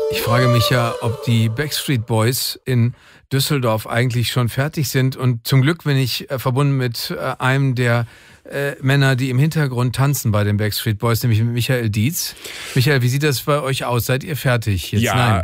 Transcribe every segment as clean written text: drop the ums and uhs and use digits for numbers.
Ich frage mich ja, ob die Backstreet Boys in Düsseldorf eigentlich schon fertig sind. Und zum Glück bin ich verbunden mit einem der Männer, die im Hintergrund tanzen bei den Backstreet Boys, nämlich mit Michael Dietz. Michael, wie sieht das bei euch aus? Seid ihr fertig jetzt? Ja,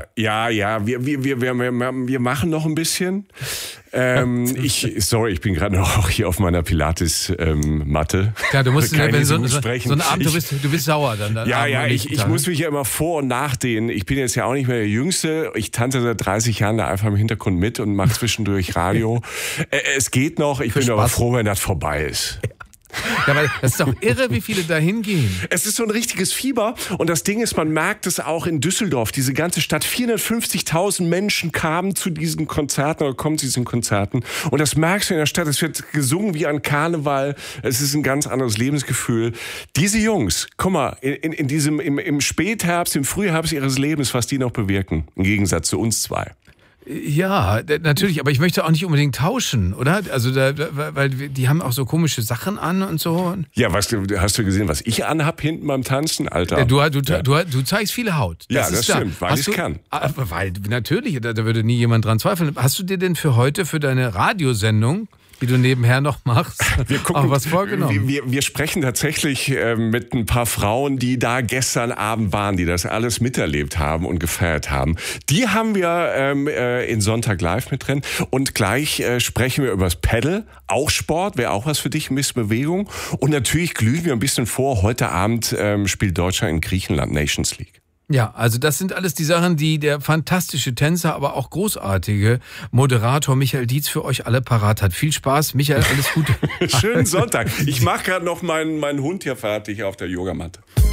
wir machen noch ein bisschen. Ich bin gerade noch auch hier auf meiner Pilates-Matte. Klar, du musst so einen Abend, du bist sauer dann. Ich muss mich ja immer vor- und nachdehnen. Ich bin jetzt ja auch nicht mehr der Jüngste. Ich tanze seit 30 Jahren da einfach im Hintergrund mit und mache zwischendurch Radio. Es geht noch, ich bin aber froh, wenn das vorbei ist. Ja, aber das ist doch irre, wie viele da hingehen. Es ist so ein richtiges Fieber und das Ding ist, man merkt es auch in Düsseldorf, diese ganze Stadt, 450.000 Menschen kamen zu diesen Konzerten oder kommen zu diesen Konzerten und das merkst du in der Stadt, es wird gesungen wie an Karneval, es ist ein ganz anderes Lebensgefühl. Diese Jungs, guck mal, im Spätherbst, im Frühherbst ihres Lebens, was die noch bewirken, im Gegensatz zu uns zwei. Ja, natürlich, aber ich möchte auch nicht unbedingt tauschen, oder? Also, weil die haben auch so komische Sachen an und so. Ja, hast du gesehen, was ich anhab hinten beim Tanzen, Alter? Du zeigst viele Haut. Das stimmt, weil ich kann. Weil, natürlich, da würde nie jemand dran zweifeln. Hast du dir denn für heute, für deine Radiosendung, die du nebenher noch machst, auch was vorgenommen? Wir sprechen tatsächlich mit ein paar Frauen, die da gestern Abend waren, die das alles miterlebt haben und gefeiert haben. Die haben wir in Sonntag live mit drin. Und gleich sprechen wir über das Paddle, auch Sport, wäre auch was für dich, ein bisschen Bewegung. Und natürlich glühen wir ein bisschen vor. Heute Abend spielt Deutschland in Griechenland Nations League. Ja, also das sind alles die Sachen, die der fantastische Tänzer, aber auch großartige Moderator Michael Dietz für euch alle parat hat. Viel Spaß, Michael, alles Gute. Schönen Sonntag. Ich mache gerade noch meinen Hund hier fertig auf der Yogamatte.